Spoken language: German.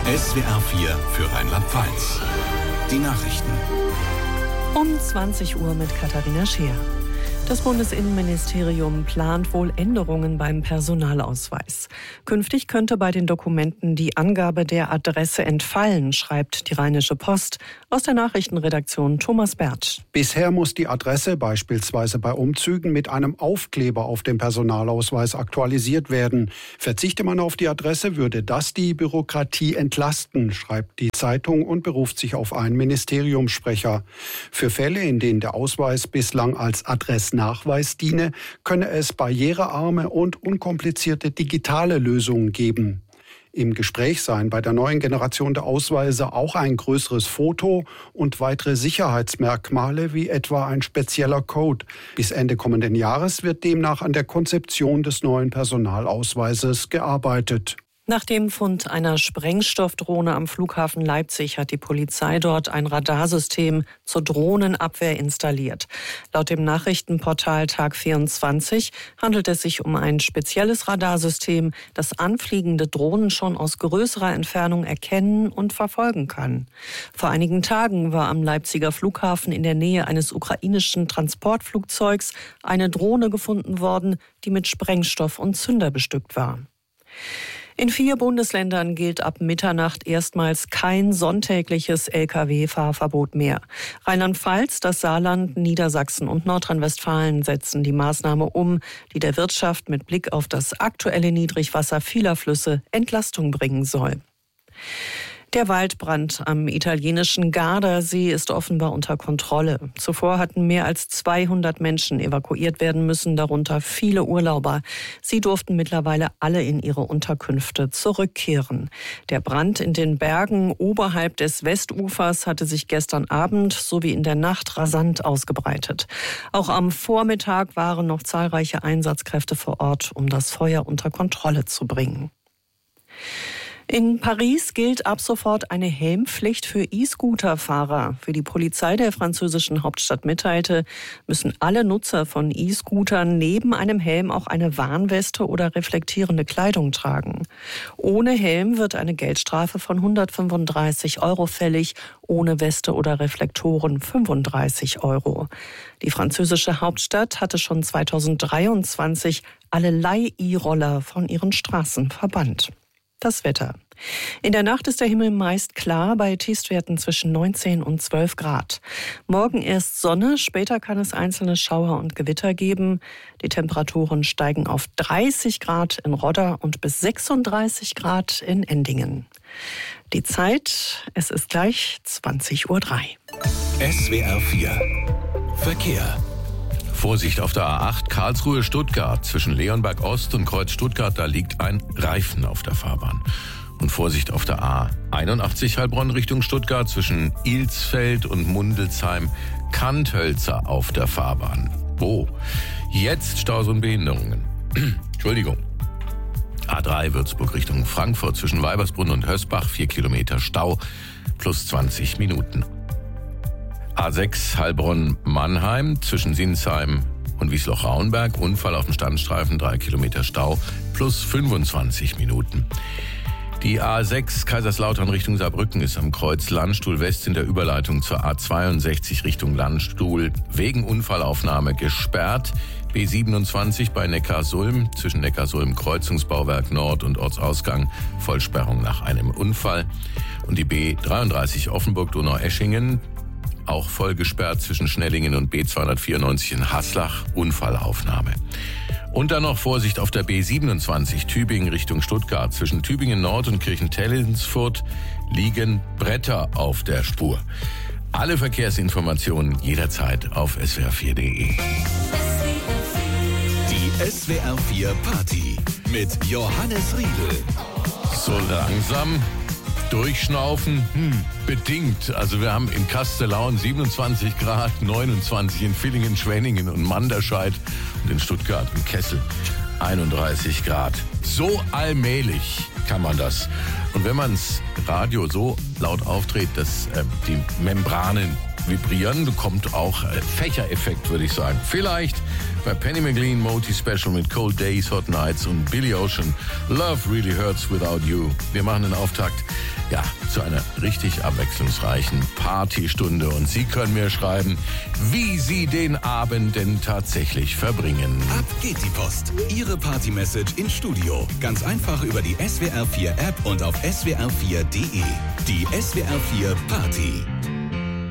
SWR 4 für Rheinland-Pfalz. Die Nachrichten. Um 20 Uhr mit Katharina Scheer. Das Bundesinnenministerium plant wohl Änderungen beim Personalausweis. Künftig könnte bei den Dokumenten die Angabe der Adresse entfallen, schreibt die Rheinische Post. Aus der Nachrichtenredaktion Thomas Bertsch. Bisher muss die Adresse beispielsweise bei Umzügen mit einem Aufkleber auf dem Personalausweis aktualisiert werden. Verzichte man auf die Adresse, würde das die Bürokratie entlasten, schreibt die Zeitung und beruft sich auf einen Ministeriumssprecher. Für Fälle, in denen der Ausweis bislang als Adressnachweis diene, könne es barrierearme und unkomplizierte digitale Lösungen geben. Im Gespräch seien bei der neuen Generation der Ausweise auch ein größeres Foto und weitere Sicherheitsmerkmale wie etwa ein spezieller Code. Bis Ende kommenden Jahres wird demnach an der Konzeption des neuen Personalausweises gearbeitet. Nach dem Fund einer Sprengstoffdrohne am Flughafen Leipzig hat die Polizei dort ein Radarsystem zur Drohnenabwehr installiert. Laut dem Nachrichtenportal Tag 24 handelt es sich um ein spezielles Radarsystem, das anfliegende Drohnen schon aus größerer Entfernung erkennen und verfolgen kann. Vor einigen Tagen war am Leipziger Flughafen in der Nähe eines ukrainischen Transportflugzeugs eine Drohne gefunden worden, die mit Sprengstoff und Zünder bestückt war. In 4 Bundesländern gilt ab Mitternacht erstmals kein sonntägliches Lkw-Fahrverbot mehr. Rheinland-Pfalz, das Saarland, Niedersachsen und Nordrhein-Westfalen setzen die Maßnahme um, die der Wirtschaft mit Blick auf das aktuelle Niedrigwasser vieler Flüsse Entlastung bringen soll. Der Waldbrand am italienischen Gardasee ist offenbar unter Kontrolle. Zuvor hatten mehr als 200 Menschen evakuiert werden müssen, darunter viele Urlauber. Sie durften mittlerweile alle in ihre Unterkünfte zurückkehren. Der Brand in den Bergen oberhalb des Westufers hatte sich gestern Abend sowie in der Nacht rasant ausgebreitet. Auch am Vormittag waren noch zahlreiche Einsatzkräfte vor Ort, um das Feuer unter Kontrolle zu bringen. In Paris gilt ab sofort eine Helmpflicht für E-Scooter-Fahrer. Wie die Polizei der französischen Hauptstadt mitteilte, müssen alle Nutzer von E-Scootern neben einem Helm auch eine Warnweste oder reflektierende Kleidung tragen. Ohne Helm wird eine Geldstrafe von 135 € fällig, ohne Weste oder Reflektoren 35 €. Die französische Hauptstadt hatte schon 2023 alle Leih-E-Roller von ihren Straßen verbannt. Das Wetter. In der Nacht ist der Himmel meist klar bei Tiefstwerten zwischen 19 und 12 Grad. Morgen erst Sonne, später kann es einzelne Schauer und Gewitter geben. Die Temperaturen steigen auf 30 Grad in Rodder und bis 36 Grad in Endingen. Die Zeit, es ist gleich 20:03 Uhr. SWR 4 Verkehr. Vorsicht auf der A8 Karlsruhe-Stuttgart. Zwischen Leonberg Ost und Kreuz Stuttgart, da liegt ein Reifen auf der Fahrbahn. Und Vorsicht auf der A81 Heilbronn Richtung Stuttgart. Zwischen Ilsfeld und Mundelsheim Kanthölzer auf der Fahrbahn. Wo? Jetzt Staus und Behinderungen. Entschuldigung. A3 Würzburg Richtung Frankfurt. Zwischen Weibersbrunn und Hösbach 4 Kilometer Stau plus 20 Minuten. A6 Heilbronn-Mannheim zwischen Sinsheim und Wiesloch-Raunberg. Unfall auf dem Standstreifen, 3 Kilometer Stau plus 25 Minuten. Die A6 Kaiserslautern Richtung Saarbrücken ist am Kreuz Landstuhl West in der Überleitung zur A62 Richtung Landstuhl wegen Unfallaufnahme gesperrt. B27 bei Neckarsulm zwischen Neckarsulm Kreuzungsbauwerk Nord und Ortsausgang Vollsperrung nach einem Unfall. Und die B33 Offenburg-Donaueschingen auch voll gesperrt zwischen Schnellingen und B294 in Haslach, Unfallaufnahme. Und dann noch Vorsicht auf der B27 Tübingen Richtung Stuttgart. Zwischen Tübingen Nord und Kirchentellensfurt liegen Bretter auf der Spur. Alle Verkehrsinformationen jederzeit auf swr4.de. Die SWR 4 Party mit Johannes Riedel. So langsam durchschnaufen, bedingt. Also wir haben in Kastellaun 27 Grad, 29 in Villingen, Schwenningen und Manderscheid und in Stuttgart und Kessel 31 Grad. So allmählich kann man das. Und wenn man das Radio so laut aufdreht, dass die Membranen Vibrieren, kommt auch Fächereffekt, würde ich sagen. Vielleicht bei Penny McLean, Moti Special mit Cold Days, Hot Nights und Billy Ocean, Love Really Hurts Without You. Wir machen den Auftakt, zu einer richtig abwechslungsreichen Partystunde. Und Sie können mir schreiben, wie Sie den Abend denn tatsächlich verbringen. Ab geht die Post. Ihre Party-Message ins Studio. Ganz einfach über die SWR4-App und auf swr4.de. Die SWR4 Party.